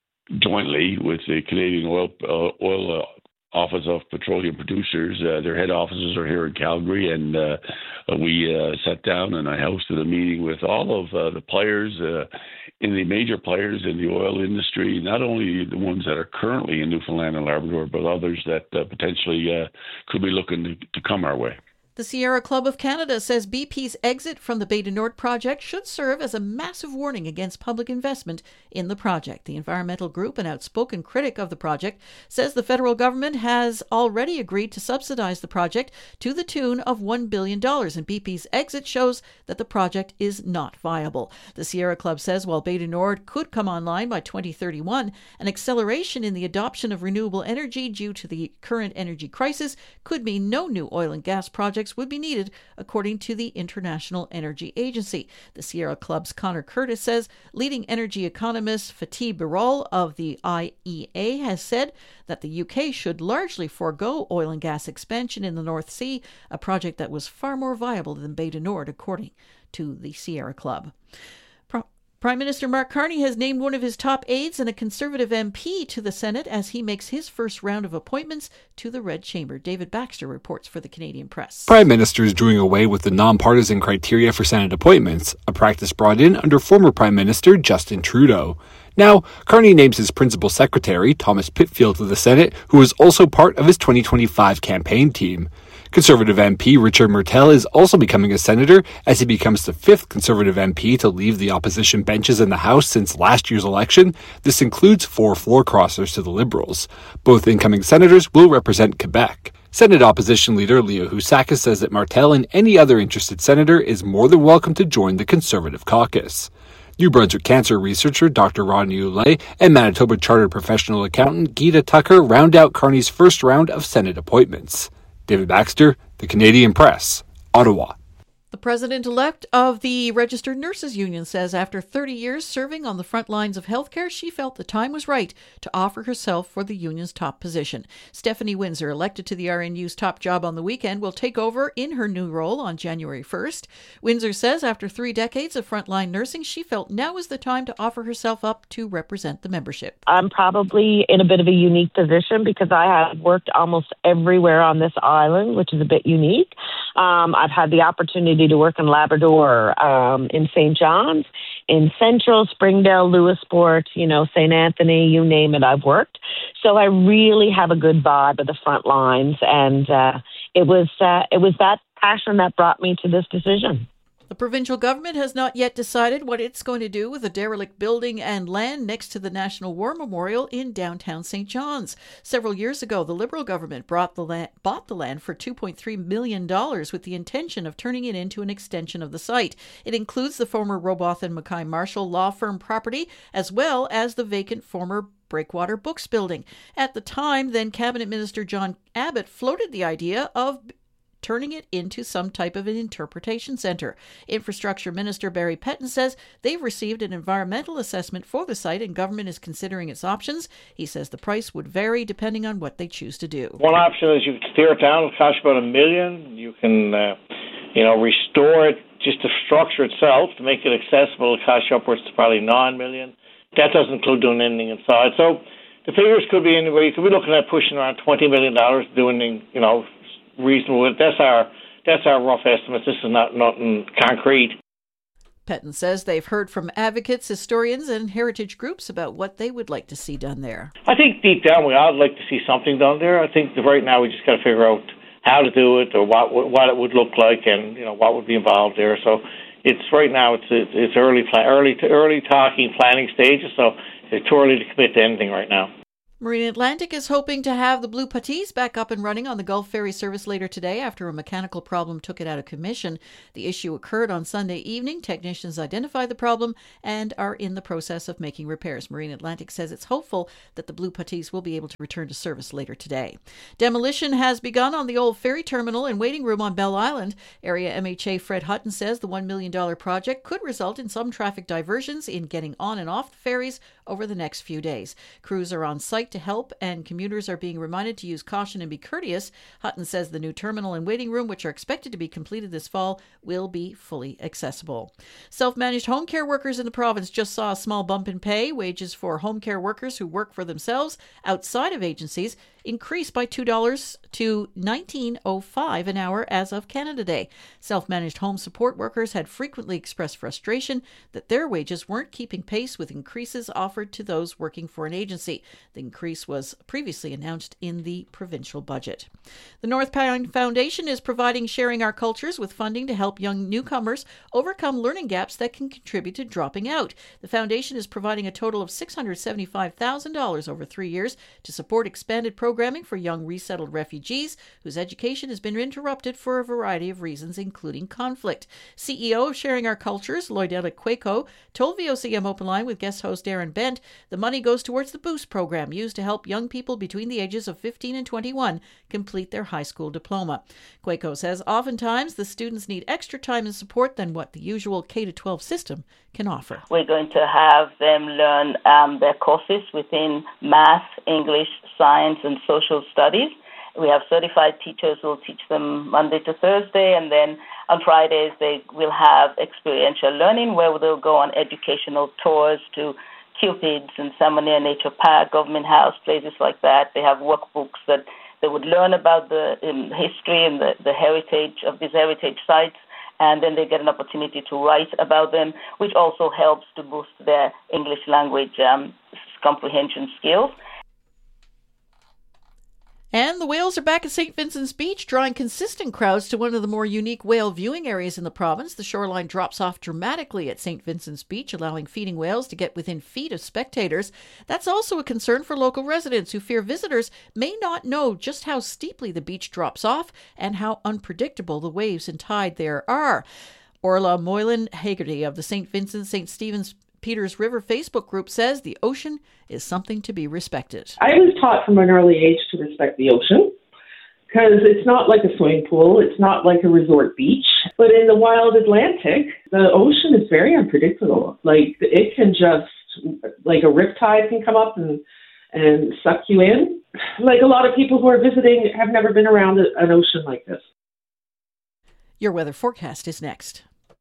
jointly with the Canadian Oil uh, Oil uh, Office of Petroleum Producers. Uh, their head offices are here in Calgary, and uh, we uh, sat down and I hosted a meeting with all of uh, the players, uh, in the major players in the oil industry, not only the ones that are currently in Newfoundland and Labrador, but others that uh, potentially uh, could be looking to, to come our way. The Sierra Club of Canada says B P's exit from the Bay du Nord project should serve as a massive warning against public investment in the project. The environmental group, an outspoken critic of the project, says the federal government has already agreed to subsidize the project to the tune of one billion dollars, and B P's exit shows that the project is not viable. The Sierra Club says while Bay du Nord could come online by twenty thirty-one, an acceleration in the adoption of renewable energy due to the current energy crisis could mean no new oil and gas projects would be needed, according to the International Energy Agency. The Sierra Club's Connor Curtis says leading energy economist Fatih Birol of the I E A has said that the U K should largely forego oil and gas expansion in the North Sea, a project that was far more viable than Bay du Nord, according to the Sierra Club. Prime Minister Mark Carney has named one of his top aides and a Conservative M P to the Senate as he makes his first round of appointments to the Red Chamber. David Baxter reports for the Canadian Press. Prime Minister is doing away with the nonpartisan criteria for Senate appointments, a practice brought in under former Prime Minister Justin Trudeau. Now, Carney names his principal secretary, Thomas Pitfield, to the Senate, who is also part of his twenty twenty-five campaign team. Conservative M P Richard Martel is also becoming a senator as he becomes the fifth Conservative M P to leave the opposition benches in the House since last year's election. This includes four floor crossers to the Liberals. Both incoming senators will represent Quebec. Senate Opposition Leader Leo Housakis says that Martel and any other interested senator is more than welcome to join the Conservative caucus. New Brunswick cancer researcher Doctor Rodney Ouellet and Manitoba Chartered Professional Accountant Gita Tucker round out Carney's first round of Senate appointments. David Baxter, The Canadian Press, Ottawa. The president-elect of the Registered Nurses Union says after thirty years serving on the front lines of healthcare, she felt the time was right to offer herself for the union's top position. Stephanie Windsor, elected to the R N U's top job on the weekend, will take over in her new role on January first. Windsor says after three decades of frontline nursing, she felt now was the time to offer herself up to represent the membership. I'm probably in a bit of a unique position because I have worked almost everywhere on this island, which is a bit unique. Um, I've had the opportunity to work in Labrador, um, in Saint John's, in Central, Springdale, Lewisport, you know, Saint Anthony, you name it, I've worked. So I really have a good vibe of the front lines, and uh, it was uh, it was that passion that brought me to this decision. The provincial government has not yet decided what it's going to do with a derelict building and land next to the National War Memorial in downtown Saint John's. Several years ago, the Liberal government brought the land, bought the land for two point three million dollars with the intention of turning it into an extension of the site. It includes the former Roboth and Mackay Marshall law firm property, as well as the vacant former Breakwater Books building. At the time, then Cabinet Minister John Abbott floated the idea of turning it into some type of an interpretation centre. Infrastructure Minister Barry Pettin says they've received an environmental assessment for the site and government is considering its options. He says the price would vary depending on what they choose to do. One option is you can tear it down, it'll cost about a million. You can, uh, you know, restore it, just the structure itself, to make it accessible, it'll cost you upwards to probably nine million. That doesn't include doing anything inside. So the figures could be anywhere. You could be looking at pushing around twenty million dollars doing, you know, reasonable. That's our that's our rough estimates. This is not nothing concrete. Petton says they've heard from advocates, historians, and heritage groups about what they would like to see done there. I think deep down we all like to see something done there. I think that right now we just got to figure out how to do it, or what what it would look like, and you know what would be involved there. So it's right now it's it's, it's early early to early talking planning stages. So it's too early to commit to anything right now. Marine Atlantic is hoping to have the Blue Patisse back up and running on the Gulf Ferry service later today after a mechanical problem took it out of commission. The issue occurred on Sunday evening. Technicians identified the problem and are in the process of making repairs. Marine Atlantic says it's hopeful that the Blue Patisse will be able to return to service later today. Demolition has begun on the old ferry terminal and waiting room on Bell Island. Area M H A Fred Hutton says the one million dollars project could result in some traffic diversions in getting on and off the ferries over the next few days. Crews are on site to help, and commuters are being reminded to use caution and be courteous. Hutton says the new terminal and waiting room, which are expected to be completed this fall, will be fully accessible. Self-managed home care workers in the province just saw a small bump in pay. Wages for home care workers who work for themselves outside of agencies increased by two dollars to nineteen oh five an hour as of Canada Day. Self-managed home support workers had frequently expressed frustration that their wages weren't keeping pace with increases offered to those working for an agency. The increase was previously announced in the provincial budget. The North Pine Foundation is providing Sharing Our Cultures with funding to help young newcomers overcome learning gaps that can contribute to dropping out. The foundation is providing a total of six hundred seventy-five thousand dollars over three years to support expanded programming for young resettled refugees whose education has been interrupted for a variety of reasons, including conflict. C E O of Sharing Our Cultures, Lloydella Quaco, told V O C M Open Line with guest host Darren Bent the money goes towards the Boost program used to help young people between the ages of fifteen and twenty-one complete their high school diploma. Quaco says oftentimes the students need extra time and support than what the usual K to twelve system can offer. We're going to have them learn um, their courses within math, English, science, and social studies. We have certified teachers who will teach them Monday to Thursday, and then on Fridays they will have experiential learning where they'll go on educational tours to Cupid's and Salmonia Nature Park, Government House, places like that. They have workbooks that they would learn about the um, history and the, the heritage of these heritage sites, and then they get an opportunity to write about them, which also helps to boost their English language um, comprehension skills. And the whales are back at Saint Vincent's Beach, drawing consistent crowds to one of the more unique whale viewing areas in the province. The shoreline drops off dramatically at Saint Vincent's Beach, allowing feeding whales to get within feet of spectators. That's also a concern for local residents who fear visitors may not know just how steeply the beach drops off and how unpredictable the waves and tide there are. Orla Moylan Haggerty of the Saint Vincent Saint Stephen's Peters River Facebook group says the ocean is something to be respected. I was taught from an early age to respect the ocean because it's not like a swimming pool. It's not like a resort beach. But in the wild Atlantic, the ocean is very unpredictable. Like it can just, like a riptide can come up and, and suck you in. Like a lot of people who are visiting have never been around an ocean like this. Your weather forecast is next.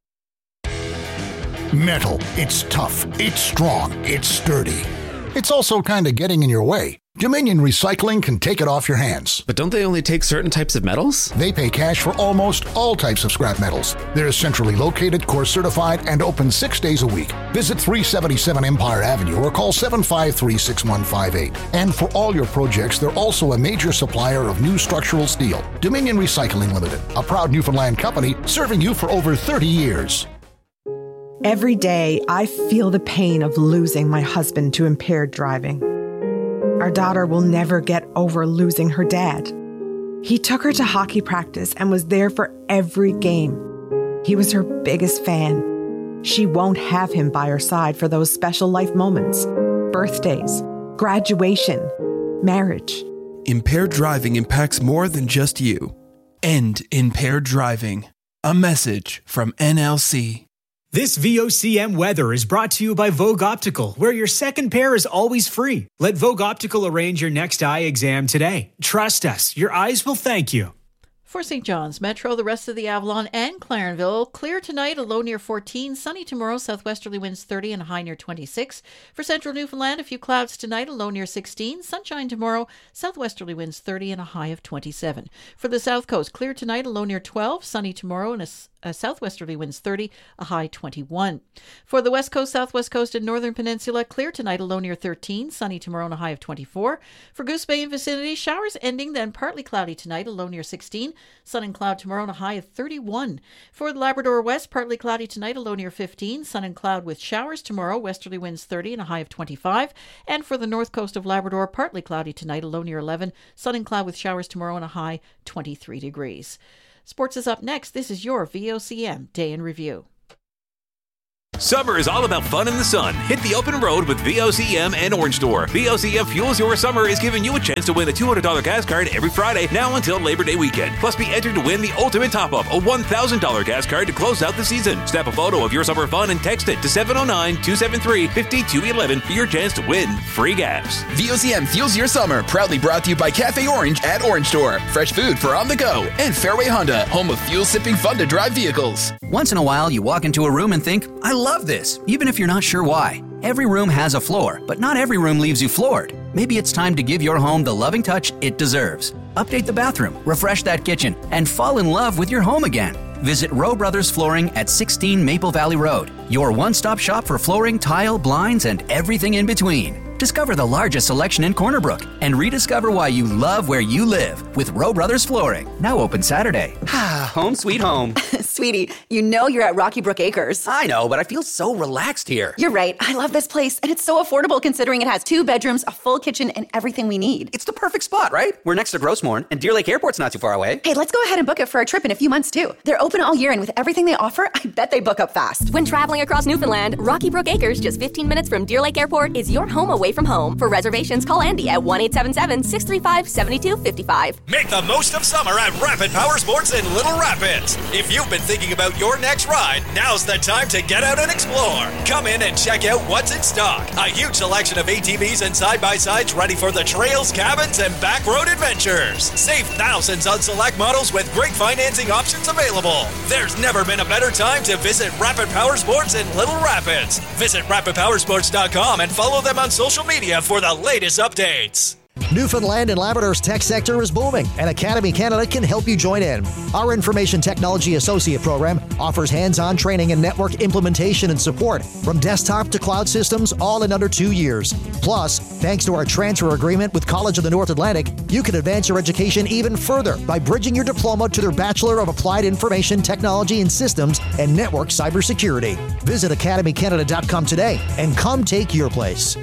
Metal. It's tough. It's strong. It's sturdy. It's also kind of getting in your way. Dominion Recycling can take it off your hands. But don't they only take certain types of metals? They pay cash for almost all types of scrap metals. They're centrally located, course certified, and open six days a week. Visit three seventy-seven Empire Avenue or call seven five three, six one five eight. And for all your projects, they're also a major supplier of new structural steel. Dominion Recycling Limited, a proud Newfoundland company serving you for over thirty years. Every day, I feel the pain of losing my husband to impaired driving. Our daughter will never get over losing her dad. He took her to hockey practice and was there for every game. He was her biggest fan. She won't have him by her side for those special life moments, birthdays, graduation, marriage. Impaired driving impacts more than just you. End impaired driving. A message from N L C. This V O C M weather is brought to you by Vogue Optical, where your second pair is always free. Let Vogue Optical arrange your next eye exam today. Trust us, your eyes will thank you. For Saint John's Metro, the rest of the Avalon and Clarenville, clear tonight, a low near fourteen. Sunny tomorrow, southwesterly winds thirty and a high near twenty-six. For central Newfoundland, a few clouds tonight, a low near sixteen. Sunshine tomorrow, southwesterly winds thirty and a high of twenty-seven. For the south coast, clear tonight, a low near twelve. Sunny tomorrow, and a Uh, southwesterly winds thirty, a high twenty-one. For the west coast, southwest coast, and northern peninsula, clear tonight, a low near thirteen. Sunny tomorrow, and a high of twenty-four. For Goose Bay and vicinity, showers ending, then partly cloudy tonight, a low near sixteen. Sun and cloud tomorrow, and a high of thirty-one. For the Labrador West, partly cloudy tonight, a low near fifteen. Sun and cloud with showers tomorrow, westerly winds thirty, and a high of twenty-five. And for the north coast of Labrador, partly cloudy tonight, a low near eleven. Sun and cloud with showers tomorrow, and a high twenty-three degrees. Sports is up next. This is your V O C M Day in Review. Summer is all about fun in the sun. Hit the open road with V O C M and Orange Store. V O C M Fuels Your Summer is giving you a chance to win a two hundred dollars gas card every Friday now until Labor Day weekend. Plus, be entered to win the ultimate top-up, a one thousand dollars gas card to close out the season. Snap a photo of your summer fun and text it to seven oh nine, two seven three, five two one one for your chance to win free gas. V O C M Fuels Your Summer, proudly brought to you by Cafe Orange at Orange Store. Fresh food for on the go. And Fairway Honda, home of fuel-sipping fun-to-drive vehicles. Once in a while, you walk into a room and think, I love this, even if you're not sure why. Every room has a floor, but not every room leaves you floored. Maybe it's time to give your home the loving touch it deserves. Update the bathroom, refresh that kitchen, and fall in love with your home again. Visit Rowe Brothers Flooring at sixteen Maple Valley Road, your one-stop shop for flooring, tile, blinds, and everything in between. Discover the largest selection in Corner Brook and rediscover why you love where you live with Rowe Brothers Flooring. Now open Saturday. Home sweet home. Sweetie, you know you're at Rocky Brook Acres. I know, but I feel so relaxed here. You're right. I love this place, and it's so affordable considering it has two bedrooms, a full kitchen, and everything we need. It's the perfect spot, right? We're next to Grossmorn, and Deer Lake Airport's not too far away. Hey, let's go ahead and book it for a trip in a few months, too. They're open all year, and with everything they offer, I bet they book up fast. When traveling across Newfoundland, Rocky Brook Acres, just fifteen minutes from Deer Lake Airport, is your home away from home. For reservations, call Andy at one eight seven seven, six three five, seven two five five. Make the most of summer at Rapid Power Sports in Little Rapids. If you've been thinking about your next ride, now's the time to get out and explore. Come in and check out what's in stock. A huge selection of A T Vs and side-by-sides ready for the trails, cabins, and back road adventures. Save thousands on select models with great financing options available. There's never been a better time to visit Rapid Power Sports in Little Rapids. Visit rapid power sports dot com and follow them on social media for the latest updates. Newfoundland and Labrador's tech sector is booming, and Academy Canada can help you join in. Our Information Technology Associate Program offers hands-on training in network implementation and support, from desktop to cloud systems, all in under two years. Plus, thanks to our transfer agreement with College of the North Atlantic, you can advance your education even further by bridging your diploma to their Bachelor of Applied Information Technology and Systems and Network Cybersecurity. Visit academy canada dot com today and come take your place.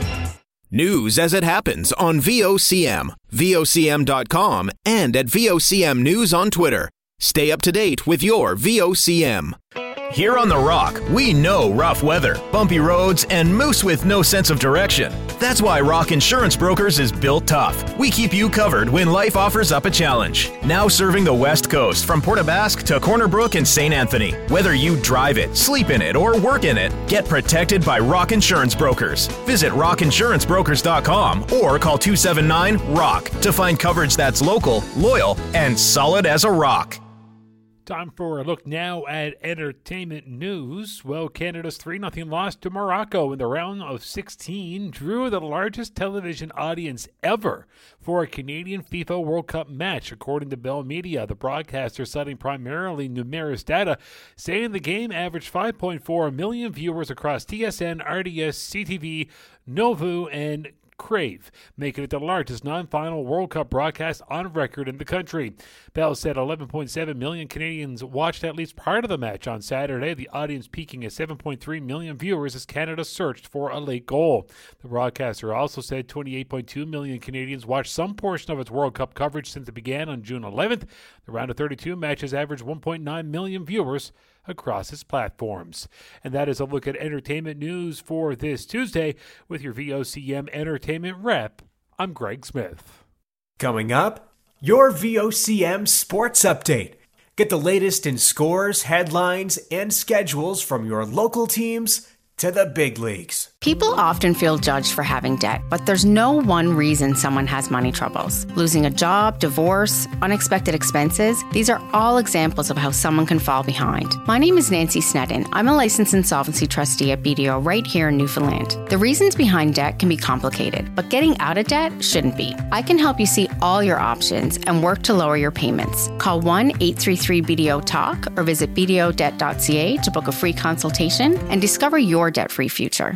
News as it happens on V O C M, V O C M dot com, and at V O C M News on Twitter. Stay up to date with your V O C M. Here on The Rock, we know rough weather, bumpy roads, and moose with no sense of direction. That's why Rock Insurance Brokers is built tough. We keep you covered when life offers up a challenge. Now serving the West Coast from Port aux Basques to Corner Brook and Saint Anthony. Whether you drive it, sleep in it, or work in it, get protected by Rock Insurance Brokers. Visit rock insurance brokers dot com or call two seven nine, ROCK to find coverage that's local, loyal, and solid as a rock. Time for a look now at entertainment news. Well, Canada's three nothing loss to Morocco in the round of sixteen drew the largest television audience ever for a Canadian FIFA World Cup match, according to Bell Media. The broadcaster, citing primarily numerous data, saying the game averaged five point four million viewers across T S N, R D S, C T V, Novu, and Crave, making it the largest non-final World Cup broadcast on record in the country. Bell said eleven point seven million Canadians watched at least part of the match on Saturday, the audience peaking at seven point three million viewers as Canada searched for a late goal. The broadcaster also said twenty-eight point two million Canadians watched some portion of its World Cup coverage since it began on June eleventh. The round of thirty-two matches averaged one point nine million viewers across its platforms. And that is a look at entertainment news for this Tuesday with your V O C M Entertainment Rep. I'm Greg Smith. Coming up, your V O C M Sports Update. Get the latest in scores, headlines, and schedules from your local teams to the big leagues. People often feel judged for having debt, but there's no one reason someone has money troubles. Losing a job, divorce, unexpected expenses, these are all examples of how someone can fall behind. My name is Nancy Sneddon. I'm a licensed insolvency trustee at B D O right here in Newfoundland. The reasons behind debt can be complicated, but getting out of debt shouldn't be. I can help you see all your options and work to lower your payments. Call one eight three three B D O talk or visit b d o debt dot c a to book a free consultation and discover your debt-free future.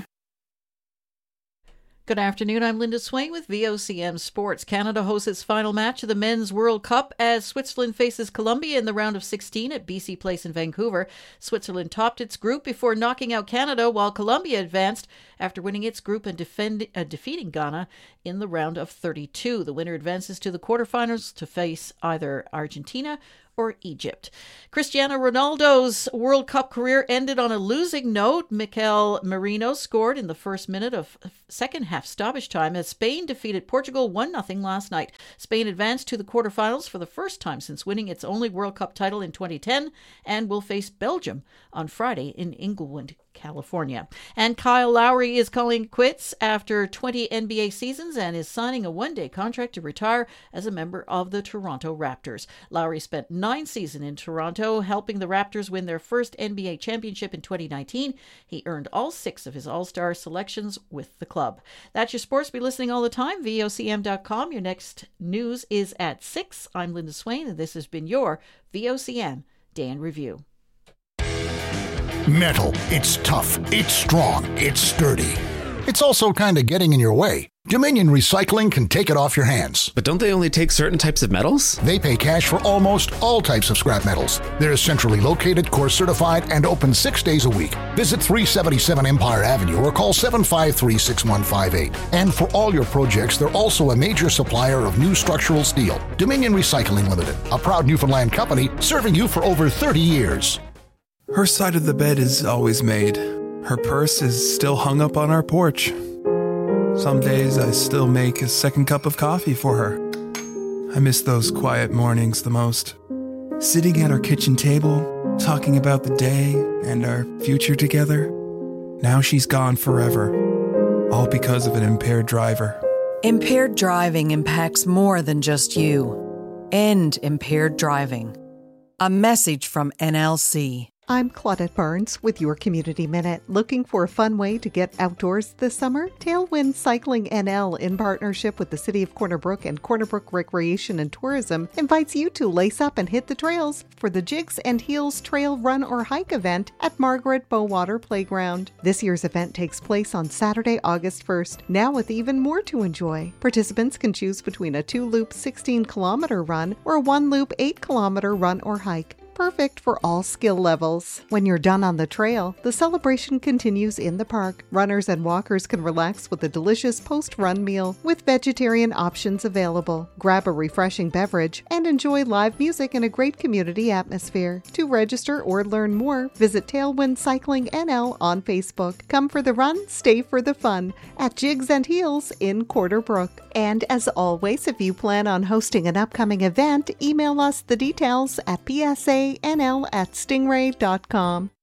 Good afternoon. I'm Linda Swain with V O C M Sports. Canada hosts its final match of the Men's World Cup as Switzerland faces Colombia in the round of sixteen at B C Place in Vancouver. Switzerland topped its group before knocking out Canada, while Colombia advanced after winning its group and defend, uh, defeating Ghana in the round of thirty-two. The winner advances to the quarterfinals to face either Argentina or Egypt. Cristiano Ronaldo's World Cup career ended on a losing note. Mikel Merino scored in the first minute of second half stoppage time as Spain defeated Portugal one nothing last night. Spain advanced to the quarterfinals for the first time since winning its only World Cup title in twenty ten and will face Belgium on Friday in Inglewood, California. And Kyle Lowry is calling quits after twenty N B A seasons and is signing a one-day contract to retire as a member of the Toronto Raptors. Lowry spent nine seasons in Toronto, helping the Raptors win their first N B A championship in twenty nineteen. He earned all six of his All-Star selections with the club. That's your sports. Be listening all the time. V O C M dot com. Your next news is at six. I'm Linda Swain, and this has been your V O C M Day in Review. Metal. It's tough. It's strong. It's sturdy. It's also kind of getting in your way. Dominion Recycling can take it off your hands. But don't they only take certain types of metals? They pay cash for almost all types of scrap metals. They're centrally located, course certified, and open six days a week. Visit three seventy-seven Empire Avenue or call seven five three, six one five eight. And for all your projects, they're also a major supplier of new structural steel. Dominion Recycling Limited, a proud Newfoundland company serving you for over thirty years. Her side of the bed is always made. Her purse is still hung up on our porch. Some days I still make a second cup of coffee for her. I miss those quiet mornings the most. Sitting at our kitchen table, talking about the day and our future together. Now she's gone forever, all because of an impaired driver. Impaired driving impacts more than just you. End impaired driving. A message from N L C. I'm Claudette Barnes with your Community Minute. Looking for a fun way to get outdoors this summer? Tailwind Cycling N L, in partnership with the City of Corner Brook and Corner Brook Recreation and Tourism, invites you to lace up and hit the trails for the Jigs and Heels Trail Run or Hike event at Margaret Bowater Playground. This year's event takes place on Saturday, August first, now with even more to enjoy. Participants can choose between a two-loop sixteen kilometer run or a one-loop eight kilometer run or hike. Perfect for all skill levels. When you're done on the trail, the celebration continues in the park. Runners and walkers can relax with a delicious post-run meal with vegetarian options available. Grab a refreshing beverage and enjoy live music in a great community atmosphere. To register or learn more, visit Tailwind Cycling N L on Facebook. Come for the run, stay for the fun at Jigs and Heels in Corner Brook. And as always, if you plan on hosting an upcoming event, email us the details at p s a n l at stingray dot com.